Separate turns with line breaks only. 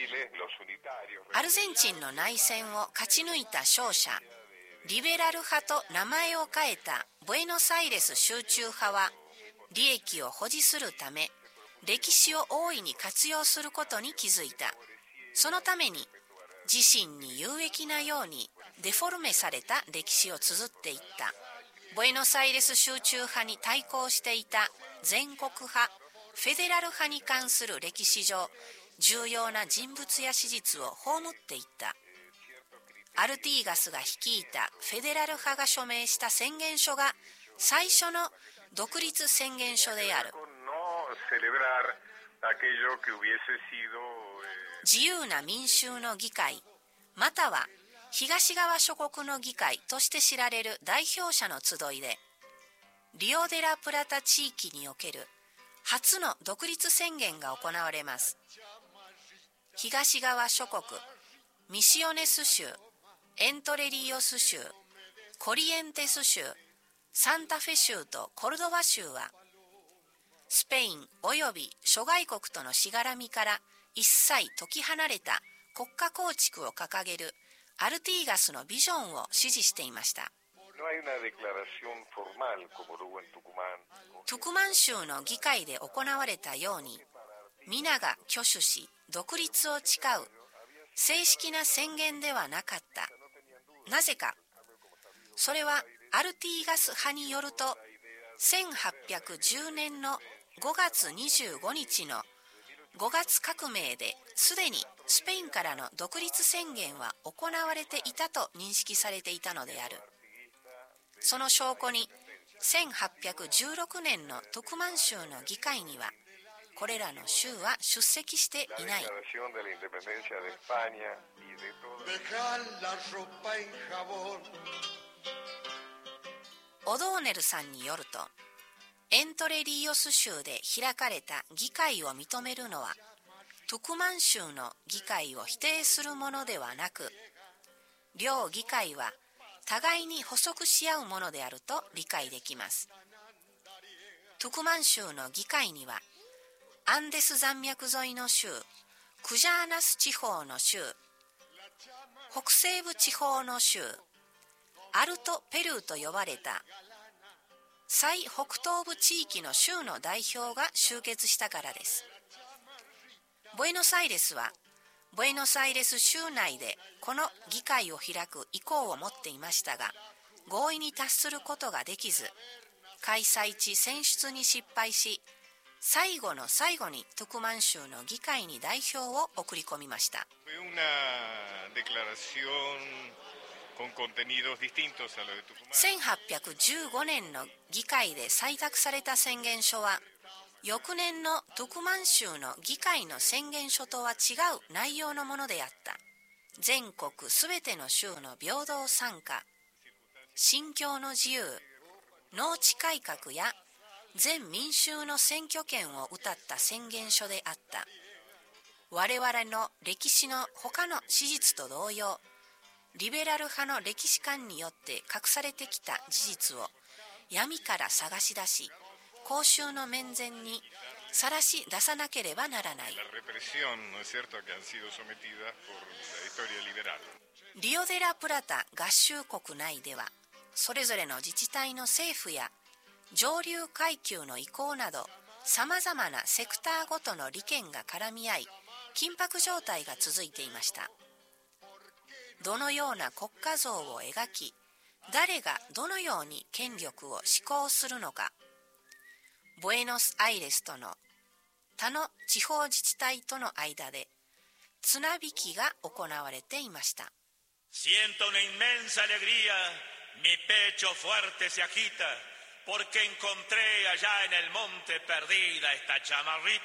アルゼンチンの内戦を勝ち抜いた勝者、リベラル派と名前を変えたブエノスアイレス集中派は、利益を保持するため歴史を大いに活用することに気づいた。そのために自身に有益なようにデフォルメされた歴史を綴っていった。ブエノスアイレス集中派に対抗していた全国派、フェデラル派に関する歴史上重要な人物や史実を葬っていった。アルティーガスが率いたフェデラル派が署名した宣言書が最初の独立宣言書である。自由な民衆の議会、または東側諸国の議会として知られる代表者の集いで、リオデラプラタ地域における初の独立宣言が行われます。東側諸国、ミシオネス州、エントレリオス州、コリエンテス州、サンタフェ州とコルドバ州は、スペインおよび諸外国とのしがらみから一切解き離れた国家構築を掲げるアルティーガスのビジョンを支持していました。トゥクマン州の議会で行われたように、皆が挙手し独立を誓う正式な宣言ではなかった。なぜか、それはアルティーガス派によると、1810年の5月25日の5月革命ですでにスペインからの独立宣言は行われていたと認識されていたのである。その証拠に1816年のトゥクマン州の議会にはこれらの州は出席していない。オドーネルさんによると、エントレリーオス州で開かれた議会を認めるのはトゥクマン州の議会を否定するものではなく、両議会は互いに補足し合うものであると理解できます。トゥクマン州の議会にはアンデス山脈沿いの州、クジャーナス地方の州、北西部地方の州、アルトペルーと呼ばれた最北東部地域の州の代表が集結したからです。ブエノスアイレスはブエノスアイレス州内でこの議会を開く意向を持っていましたが、合意に達することができず、開催地選出に失敗し、最後の最後にトゥクマン州の議会に代表を送り込みました。1815年の議会で採択された宣言書は、翌年のトゥクマン州の議会の宣言書とは違う内容のものであった。全国すべての州の平等参加、信教の自由、農地改革や全民衆の選挙権を謳った宣言書であった。我々の歴史の他の史実と同様、リベラル派の歴史観によって隠されてきた事実を闇から探し出し、公衆の面前にさらし出さなければならない。リオデラプラタ合衆国内では、それぞれの自治体の政府や上流階級の意向など、さまざまなセクターごとの利権が絡み合い、緊迫状態が続いていました。どのような国家像を描き、誰がどのように権力を施行するのか、ブエノスアイレスとの他の地方自治体との間で綱引きが行われていました。
Siento una inmensa alegría, mi pecho fuerte se agita, porque encontré allá en el monte perdida esta chamarrita.